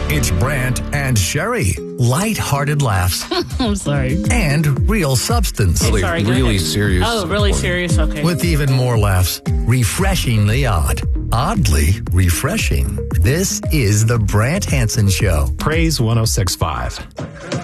It's Brant and Sherry. Light-hearted laughs. I'm sorry. And real substance. Hey, sorry, go really ahead. serious. Oh, really serious? Okay. With even more laughs. Refreshingly odd. Oddly refreshing. This is the Brant Hansen Show. Praise 106.5.